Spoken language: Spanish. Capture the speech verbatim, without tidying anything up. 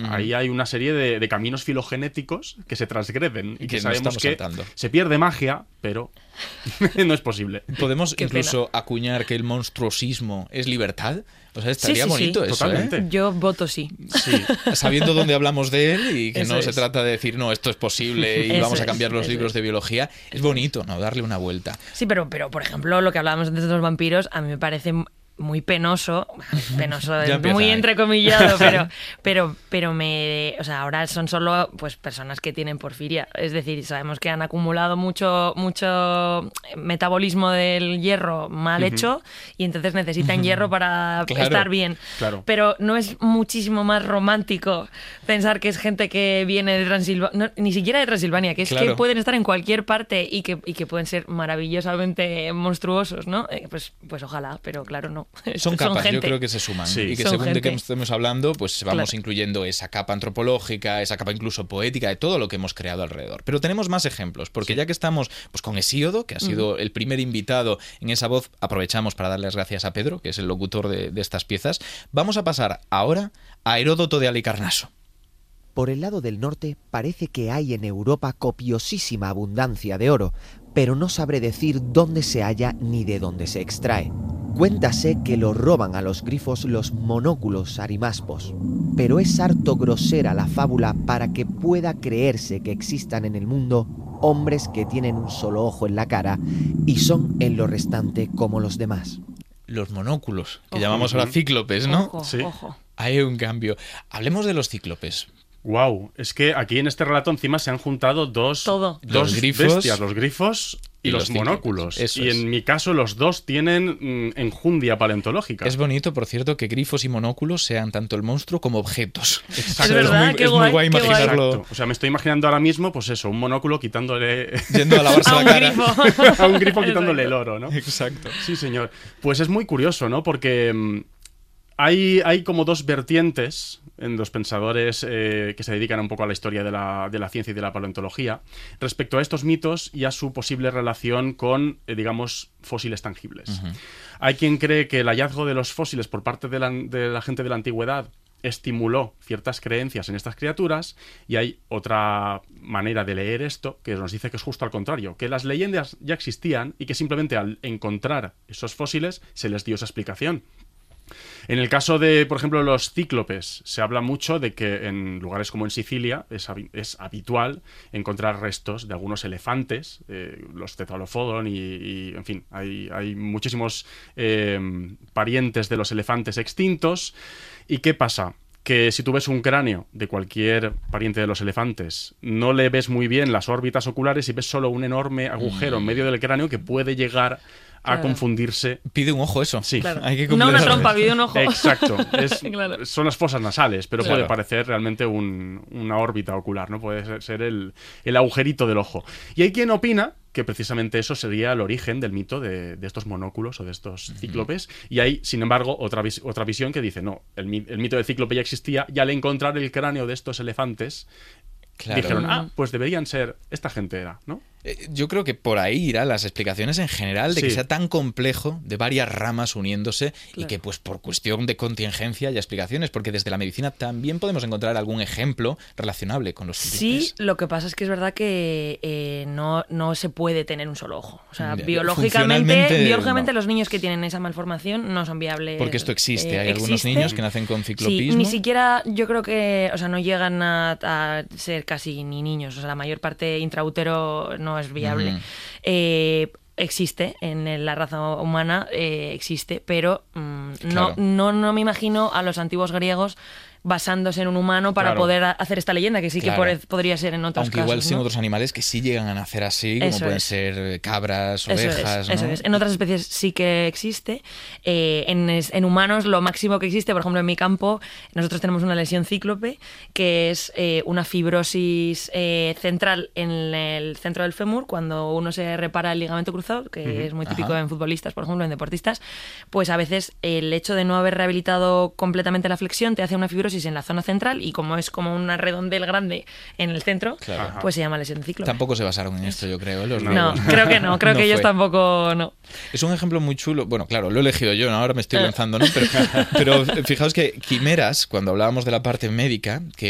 Uh-huh. Ahí hay una serie de, de caminos filogenéticos que se transgreden y, y que, que sabemos que saltando. Se pierde magia, pero no es posible. ¿Podemos Qué incluso pena. acuñar que el monstruosismo es libertad? O sea, estaría sí, sí, bonito sí. eso, Totalmente. ¿eh? Yo voto sí. Sí. Sabiendo dónde hablamos de él y que Eso no es. se trata de decir, no, esto es posible y Eso vamos a es, cambiar los eso libros es. de biología, es bonito, ¿no? Darle una vuelta. Sí, pero, pero por ejemplo, lo que hablábamos antes de los vampiros, a mí me parece muy penoso, penoso, Ya empieza, muy ¿eh? entrecomillado, pero, pero, pero me, o sea, ahora son solo pues personas que tienen porfiria, es decir, sabemos que han acumulado mucho, mucho metabolismo del hierro mal hecho y entonces necesitan hierro para Claro, estar bien. claro. Pero no es muchísimo más romántico pensar que es gente que viene de Transilvania, no, ni siquiera de Transilvania, que es Claro. que pueden estar en cualquier parte y que, y que pueden ser maravillosamente monstruosos, ¿no? Eh, pues, pues ojalá, pero claro, no. Son capas, gente. yo creo que se suman. Sí. Y que Son según de qué gente. estemos hablando, pues vamos Claro. incluyendo esa capa antropológica, esa capa incluso poética, de todo lo que hemos creado alrededor. Pero tenemos más ejemplos, porque Sí. ya que estamos pues con Hesíodo, que ha sido el primer invitado en esa voz, aprovechamos para darle las gracias a Pedro, que es el locutor de, de estas piezas, vamos a pasar ahora a Heródoto de Halicarnaso. Por el lado del norte parece que hay en Europa copiosísima abundancia de oro, pero no sabré decir dónde se halla ni de dónde se extrae. Cuéntase que lo roban a los grifos los monóculos arimaspos, pero es harto grosera la fábula para que pueda creerse que existan en el mundo hombres que tienen un solo ojo en la cara y son en lo restante como los demás. Los monóculos, que Ojo. llamamos ahora cíclopes, ¿no? Ojo, Sí. ojo. Hay un cambio. Hablemos de los cíclopes. Wow, es que aquí en este relato encima se han juntado dos, Todo. dos Los grifos bestias, los grifos y, y los, los cíclopes. monóculos. Eso y es. en mi caso los dos tienen mm, enjundia paleontológica. Es bonito, por cierto, que grifos y monóculos sean tanto el monstruo como objetos. Exacto. Es verdad, muy, qué es muy guay, guay qué guay. imaginarlo Exacto. O sea, me estoy imaginando ahora mismo, pues eso, un monóculo quitándole yendo a lavarse A la un cara. grifo. a un grifo quitándole el oro, ¿no? Exacto. Sí, señor. Pues es muy curioso, ¿no? Porque mm, hay, hay como dos vertientes en los pensadores eh, que se dedican un poco a la historia de la, de la ciencia y de la paleontología respecto a estos mitos y a su posible relación con, eh, digamos, fósiles tangibles. Uh-huh. Hay quien cree que el hallazgo de los fósiles por parte de la, de la gente de la antigüedad estimuló ciertas creencias en estas criaturas, y hay otra manera de leer esto que nos dice que es justo al contrario, que las leyendas ya existían y que simplemente al encontrar esos fósiles se les dio esa explicación. En el caso de, por ejemplo, los cíclopes, se habla mucho de que en lugares como en Sicilia es, habi- es habitual encontrar restos de algunos elefantes, eh, los Cethalophodon y, y, en fin, hay, hay muchísimos eh, parientes de los elefantes extintos. ¿Y qué pasa? Que si tú ves un cráneo de cualquier pariente de los elefantes, no le ves muy bien las órbitas oculares y ves solo un enorme agujero en medio del cráneo que puede llegar a Claro. confundirse. Pide un ojo eso. Sí. Claro. Hay que No una completar- trompa, pide un ojo. Exacto. Es- Claro. Son las fosas nasales, pero Claro. puede parecer realmente un- una órbita ocular, ¿no? Puede ser, ser el, el agujerito del ojo. Y hay quien opina que precisamente eso sería el origen del mito de, de estos monóculos o de estos cíclopes. Y hay, sin embargo, otra, vis- otra visión que dice, no, el, mi- el mito del cíclope ya existía, y al encontrar el cráneo de estos elefantes, Claro. dijeron, ah, pues deberían ser, esta gente era, ¿no? Eh, Yo creo que por ahí irán las explicaciones en general de que Sí. sea tan complejo, de varias ramas uniéndose, y Claro. que pues por cuestión de contingencia haya explicaciones, porque desde la medicina también podemos encontrar algún ejemplo relacionable con los Sí, cíclopes. lo que pasa es que es verdad que eh, no, no se puede tener un solo ojo. O sea, Ya. biológicamente, Funcionalmente, biológicamente no. los niños que tienen esa malformación no son viables. Porque esto existe, eh, hay algunos existe. niños que nacen con Sí, ciclopismo. ni siquiera yo creo que, o sea, no llegan a, a ser casi ni niños. O sea, la mayor parte intraútero no es viable. Ujú. Eh, existe en la raza humana, eh, existe, pero mm, Claro. no, no, no me imagino a los antiguos griegos basándose en un humano para Claro. poder a- hacer esta leyenda, que sí Claro. que por- podría ser en otros Aunque casos. igual sin ¿no? otros animales que sí llegan a nacer así, como Eso pueden es. ser eh, cabras, Eso ovejas, es, eso ¿no? es. En otras especies sí que existe. Eh, en, es- en humanos lo máximo que existe, por ejemplo en mi campo, nosotros tenemos una lesión cíclope, que es eh, una fibrosis eh, central en el centro del fémur, cuando uno se repara el ligamento cruzado, que Ujú. es muy típico Ajá. en futbolistas, por ejemplo, en deportistas, pues a veces el hecho de no haber rehabilitado completamente la flexión te hace una fibrosis en la zona central, y como es como una redondel grande en el centro, Claro. Ajá. pues se llama lesión cíclope. Tampoco se basaron en esto, yo creo, los No, griegos, creo que no, creo No que ellos fue. tampoco no. Es un ejemplo muy chulo. Bueno, claro, lo he elegido yo, ¿no? Ahora me estoy Eh. lanzando, ¿no? Pero, pero fijaos que quimeras, cuando hablábamos de la parte médica, que